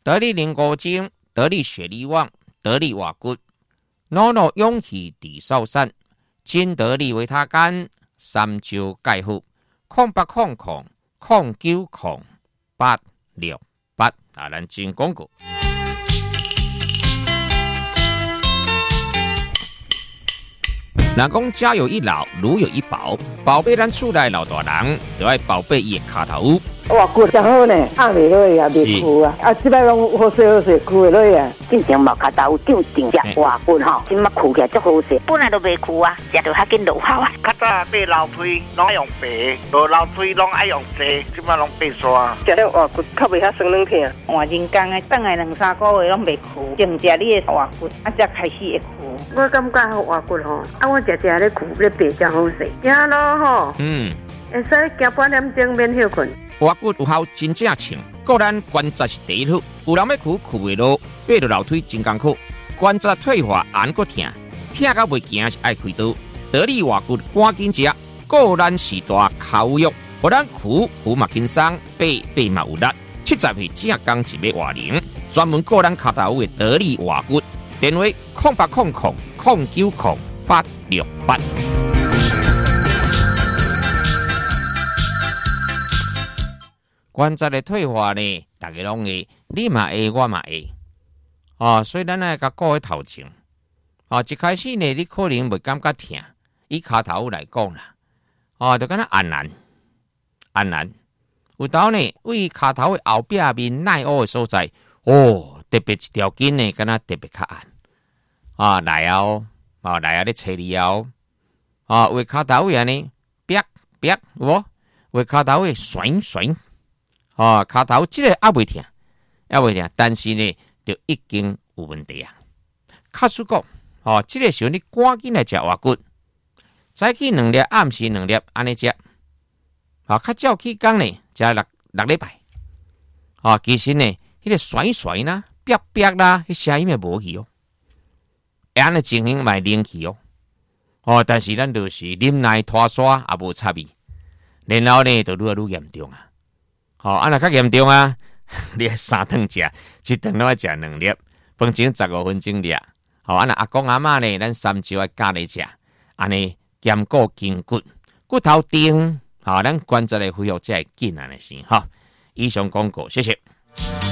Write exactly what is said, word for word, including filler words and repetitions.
得力灵骨精，得力血力旺，得力瓦骨，脑脑勇气地少散，金得力维他干，三焦钙护，空八空空空九空八六八啊，咱进广告。人讲家有一老，如有一宝，宝贝咱厝内老大人，就要宝贝伊的脚头。 哇，骨真好呢，压袂落去啊，袂枯啊，啊，即摆拢好势好势，枯袂落去啊。 进前毛脚头长长只哇骨吼，即摆枯起来足好势，本来都袂枯啊，食着较紧落效啊。 较早买老腿拢爱用白，无老腿拢爱用细，即摆拢白刷。 食了哇骨较袂遐酸软疼。 换人工的，等来两三个月拢袂枯，净食你的哇骨，啊才开始会枯。 我感觉好哇骨吼，啊我食食咧枯咧白真好势，行咯吼。 嗯， 会使行半点钟免休困。 瓦骨有效真正强，个咱关节是第一好。有人要苦苦袂落，爬着楼梯真艰苦，关节退化按个疼，疼到袂行是爱开刀。得力瓦骨赶紧食，个咱是大口药，互咱苦苦嘛轻松，爬爬嘛有力。七十岁正刚一尾瓦零，专门个咱脚头的得力瓦骨，电话空八空空空九空八六八。关节的退化呢，大家拢会，你嘛会，我嘛会。哦，所以咱来甲顾个头前。哦，一开始呢，你可能袂感觉疼，以骹头来讲啦，哦，就敢若按难，按难。有当呢，为骹头的后壁面耐乌的所在，哦，特别一条筋呢，敢若特别较按。啊，来后，啊来后咧找你后，啊为骹头位安尼，啪啪，有无？为骹头位旋旋。哦，骹头即个还袂疼，还袂疼，但是呢，就已经有问题啊。卡叔讲，哦，即、这个时候你赶紧来食瓦骨，早起两粒，暗时两粒，安尼食。啊，较早起讲呢，食六六礼拜。啊，其实呢，迄、那个甩甩啦、啪啪啦，迄声音也无去哦。安尼情形嘛灵去哦。哦，但是咱就是啉奶拖沙也无差别，然后呢，就愈来愈严重啊。哦，啊若较严重啊，你三顿食，一顿拢要食两粒，饭前十五分钟粒。哦，啊若阿公阿嬷呢，咱三招要加咧食，安尼兼顾筋骨，骨头硬，好、哦，咱关节的恢复才会紧安尼先。好、哦，以上广告，谢谢。